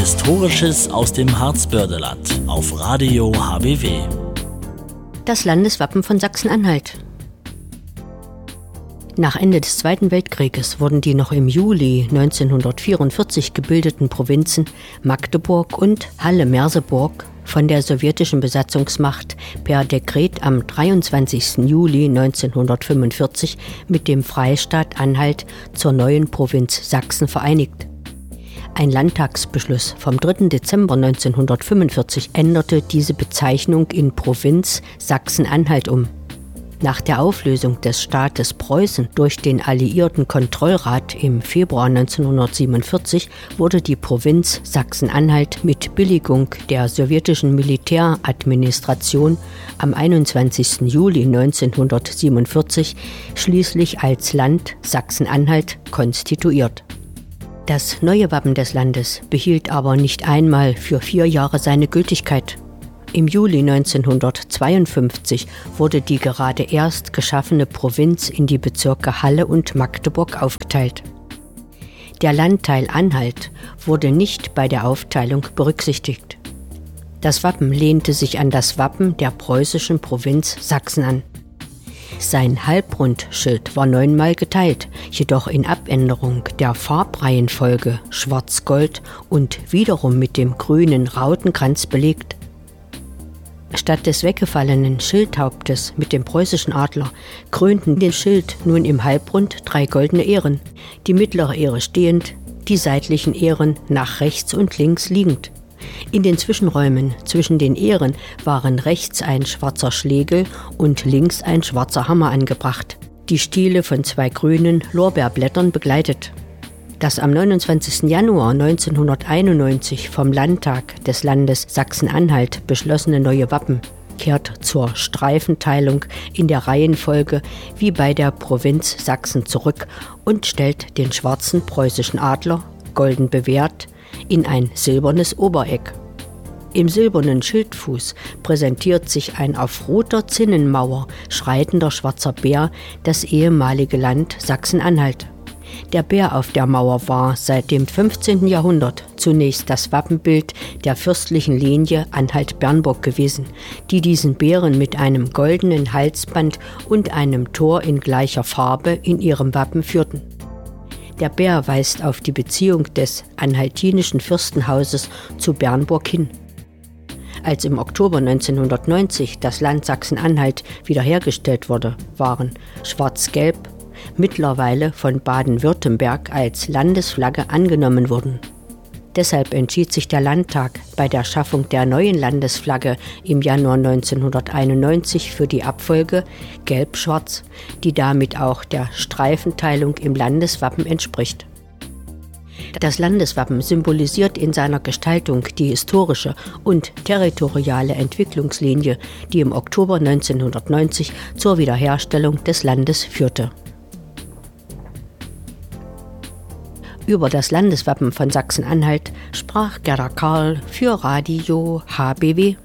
Historisches aus dem Harzbördeland auf Radio HBW. Das Landeswappen von Sachsen-Anhalt. Nach Ende des Zweiten Weltkrieges wurden die noch im Juli 1944 gebildeten Provinzen Magdeburg und Halle-Merseburg von der sowjetischen Besatzungsmacht per Dekret am 23. Juli 1945 mit dem Freistaat Anhalt zur neuen Provinz Sachsen vereinigt. Ein Landtagsbeschluss vom 3. Dezember 1945 änderte diese Bezeichnung in Provinz Sachsen-Anhalt um. Nach der Auflösung des Staates Preußen durch den Alliierten Kontrollrat im Februar 1947 wurde die Provinz Sachsen-Anhalt mit Billigung der sowjetischen Militäradministration am 21. Juli 1947 schließlich als Land Sachsen-Anhalt konstituiert. Das neue Wappen des Landes behielt aber nicht einmal für 4 Jahre seine Gültigkeit. Im Juli 1952 wurde die gerade erst geschaffene Provinz in die Bezirke Halle und Magdeburg aufgeteilt. Der Landteil Anhalt wurde nicht bei der Aufteilung berücksichtigt. Das Wappen lehnte sich an das Wappen der preußischen Provinz Sachsen an. Sein Halbrundschild war 9-mal geteilt, jedoch in Abänderung der Farbreihenfolge Schwarz-Gold und wiederum mit dem grünen Rautenkranz belegt. Statt des weggefallenen Schildhauptes mit dem preußischen Adler krönten den Schild nun im Halbrund 3 goldene Ähren, die mittlere Ähre stehend, die seitlichen Ähren nach rechts und links liegend. In den Zwischenräumen zwischen den Ähren waren rechts ein schwarzer Schlegel und links ein schwarzer Hammer angebracht, die Stiele von 2 grünen Lorbeerblättern begleitet. Das am 29. Januar 1991 vom Landtag des Landes Sachsen-Anhalt beschlossene neue Wappen kehrt zur Streifenteilung in der Reihenfolge wie bei der Provinz Sachsen zurück und stellt den schwarzen preußischen Adler, golden bewehrt, in ein silbernes Obereck. Im silbernen Schildfuß präsentiert sich ein auf roter Zinnenmauer schreitender schwarzer Bär, das ehemalige Land Sachsen-Anhalt. Der Bär auf der Mauer war seit dem 15. Jahrhundert zunächst das Wappenbild der fürstlichen Linie Anhalt-Bernburg gewesen, die diesen Bären mit einem goldenen Halsband und einem Tor in gleicher Farbe in ihrem Wappen führten. Der Bär weist auf die Beziehung des anhaltinischen Fürstenhauses zu Bernburg hin. Als im Oktober 1990 das Land Sachsen-Anhalt wiederhergestellt wurde, waren Schwarz-Gelb mittlerweile von Baden-Württemberg als Landesflagge angenommen wurden. Deshalb entschied sich der Landtag bei der Schaffung der neuen Landesflagge im Januar 1991 für die Abfolge Gelb-Schwarz, die damit auch der Streifenteilung im Landeswappen entspricht. Das Landeswappen symbolisiert in seiner Gestaltung die historische und territoriale Entwicklungslinie, die im Oktober 1990 zur Wiederherstellung des Landes führte. Über das Landeswappen von Sachsen-Anhalt sprach Gerda Karl für Radio HBW.